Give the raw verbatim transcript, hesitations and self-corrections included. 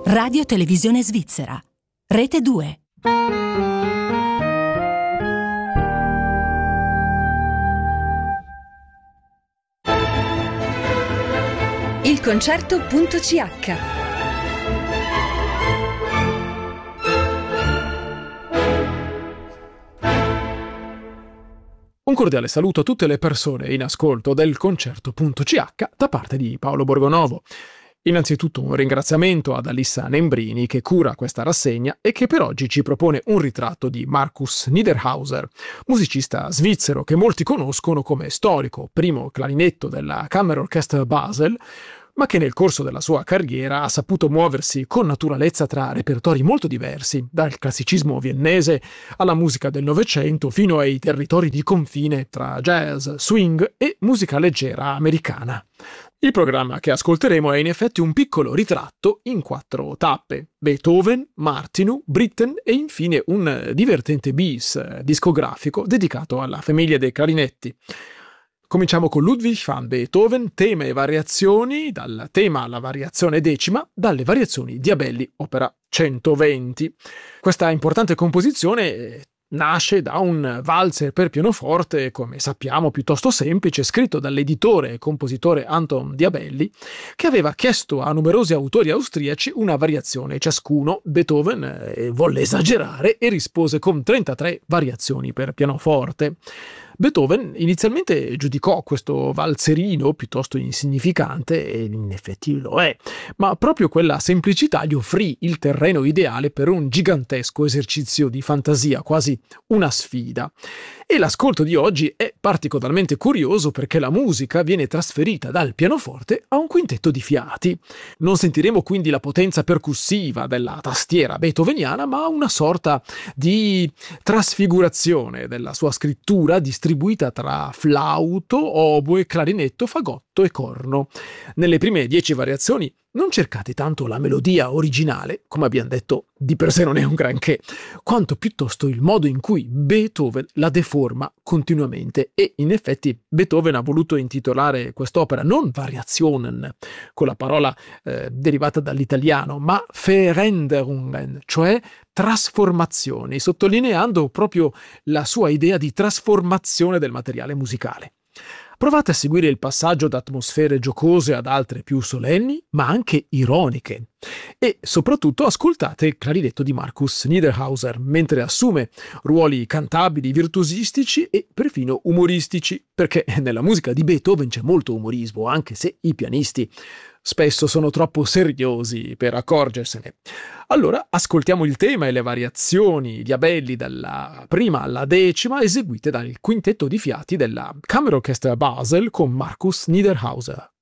Radio Televisione Svizzera. Rete due. Il concerto.ch. Un cordiale saluto a tutte le persone in ascolto del concerto.ch da parte di Paolo Borgonovo. Innanzitutto un ringraziamento ad Alissa Nembrini che cura questa rassegna e che per oggi ci propone un ritratto di Markus Niederhauser, musicista svizzero che molti conoscono come storico primo clarinetto della Kammerorchester Basel, ma che nel corso della sua carriera ha saputo muoversi con naturalezza tra repertori molto diversi, dal classicismo viennese alla musica del Novecento fino ai territori di confine tra jazz, swing e musica leggera americana. Il programma che ascolteremo è in effetti un piccolo ritratto in quattro tappe: Beethoven, Martinu, Britten e infine un divertente bis discografico dedicato alla famiglia dei clarinetti. Cominciamo con Ludwig van Beethoven, tema e variazioni, dal tema alla variazione decima, dalle variazioni Diabelli, opera centoventi. Questa importante composizione nasce da un valzer per pianoforte, come sappiamo piuttosto semplice, scritto dall'editore e compositore Anton Diabelli, che aveva chiesto a numerosi autori austriaci una variazione ciascuno. Beethoven eh, volle esagerare e rispose con trentatré variazioni per pianoforte. Beethoven inizialmente giudicò questo valzerino piuttosto insignificante, e in effetti lo è, ma proprio quella semplicità gli offrì il terreno ideale per un gigantesco esercizio di fantasia, quasi una sfida. E l'ascolto di oggi è particolarmente curioso perché la musica viene trasferita dal pianoforte a un quintetto di fiati. Non sentiremo quindi la potenza percussiva della tastiera beethoveniana, ma una sorta di trasfigurazione della sua scrittura distribuita tra flauto, oboe, clarinetto, fagotto e corno. Nelle prime dieci variazioni non cercate tanto la melodia originale, come abbiamo detto di per sé non è un granché, quanto piuttosto il modo in cui Beethoven la deforma continuamente. E in effetti Beethoven ha voluto intitolare quest'opera non Variationen, con la parola eh, derivata dall'italiano, ma Veränderungen, cioè trasformazioni, sottolineando proprio la sua idea di trasformazione del materiale musicale. Provate a seguire il passaggio da atmosfere giocose ad altre più solenni, ma anche ironiche. E soprattutto ascoltate il clarinetto di Markus Niederhauser, mentre assume ruoli cantabili, virtuosistici e perfino umoristici, perché nella musica di Beethoven c'è molto umorismo, anche se i pianisti spesso sono troppo seriosi per accorgersene. Allora ascoltiamo il tema e le variazioni Diabelli dalla prima alla decima eseguite dal quintetto di fiati della Kammerorchester Basel con Markus Niederhauser.